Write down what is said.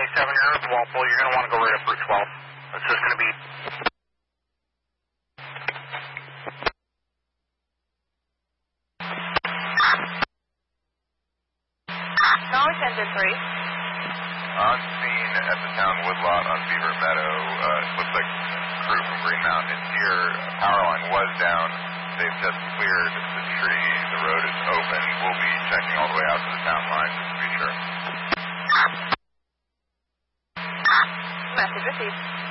27, you're in Walpole. You're going to want to go right up Route 12. It's just going to be... No, it's engine 3. On scene at the town woodlot on Beaver Meadow, it looks like crew from Green Mountain is here. Power line was down. They've just cleared the tree. The road is open. We'll be checking all the way out to the town line just to be sure. Message received.